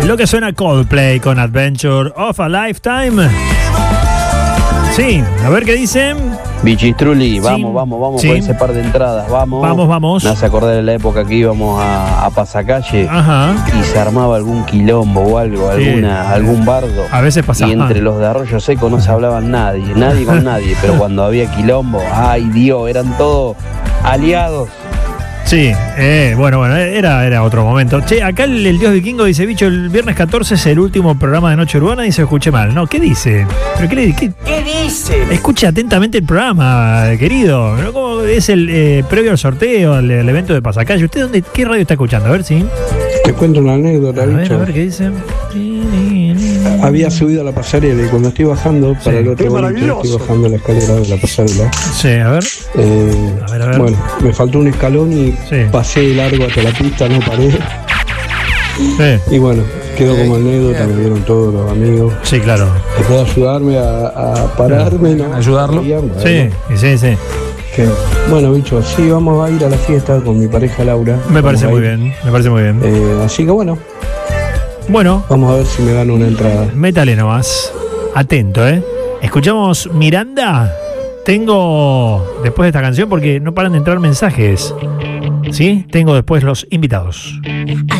Lo que suena Coldplay con Adventure of a Lifetime. Sí, a ver qué dicen. Bichistruli, vamos Sí. con ese par de entradas, Vamos. Me hace acordar de la época que íbamos a Pasacalle Ajá. y se armaba algún quilombo o algo, Sí. algún bardo. A veces pasaba. Y entre los de Arroyo Seco no se hablaban nadie con nadie, pero cuando había quilombo, ay Dios, eran todos aliados. Sí, bueno, era otro momento. Che, acá el Dios Vikingo dice, bicho, el viernes 14 es el último programa de Noche Urbana y se escuché mal. No, ¿qué dice? ¿Pero qué dice? Escuche atentamente el programa, querido. ¿No? ¿Cómo es el previo al sorteo, al evento de Pasacalle? ¿Usted qué radio está escuchando? A ver si. Te cuento una anécdota, bicho. A ver qué dice. Había subido a la pasarela y cuando estoy bajando para el otro boliche, estoy bajando la escalera de la pasarela. Sí, a ver. A ver. Bueno, me faltó un escalón y pasé de largo hasta la pista, no paré. Sí. Y bueno, quedó como anécdota, me vieron todos los amigos. Sí, claro. ¿Te puedo ayudarme a pararme? ¿No? ¿Ayudarlo? Sí. Bueno, bicho, sí, vamos a ir a la fiesta con mi pareja Laura. Me parece muy bien. Así que bueno. Bueno. Vamos a ver si me dan una entrada. Métale nomás. Atento, Escuchamos Miranda. Tengo después de esta canción porque no paran de entrar mensajes. ¿Sí? Tengo después los invitados.